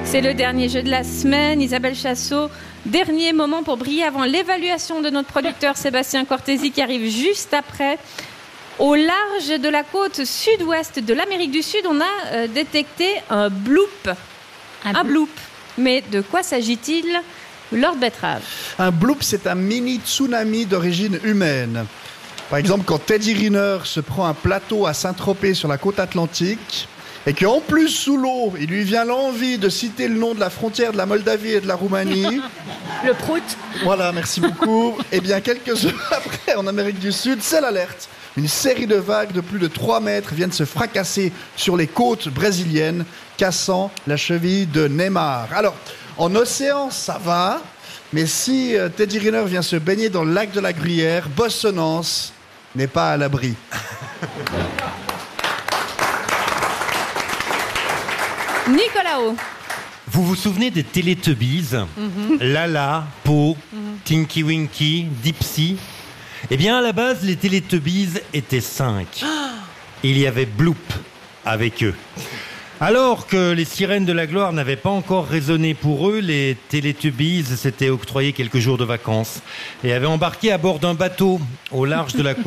C'est le dernier jeu de la semaine. Isabelle Chassot, dernier moment pour briller avant l'évaluation de notre producteur Sébastien Cortési qui arrive juste après. Au large de la côte sud-ouest de l'Amérique du Sud, on a détecté un bloop. Un bloop. Mais de quoi s'agit-il, Lord Betrave? Un bloop, c'est un mini tsunami d'origine humaine. Par exemple, quand Teddy Riner se prend un plateau à Saint-Tropez sur la côte atlantique et qu'en plus, sous l'eau, il lui vient l'envie de citer le nom de la frontière de la Moldavie et de la Roumanie. Le prout. Voilà, merci beaucoup. Eh bien, quelques heures après, en Amérique du Sud, c'est l'alerte. Une série de vagues de plus de 3 mètres viennent se fracasser sur les côtes brésiliennes, cassant la cheville de Neymar. Alors, en océan, ça va, mais si Teddy Riner vient se baigner dans le lac de la Gruyère, Bossonance n'est pas à l'abri. Nicolas. Vous vous souvenez des Teletubbies? Lala, Po, Tinky Winky, Dipsy. Eh bien, à la base, les Teletubbies étaient 5. Il y avait Bloop avec eux. Alors que les sirènes de la gloire n'avaient pas encore résonné pour eux, les Teletubbies s'étaient octroyé quelques jours de vacances et avaient embarqué à bord d'un bateau au large de la côte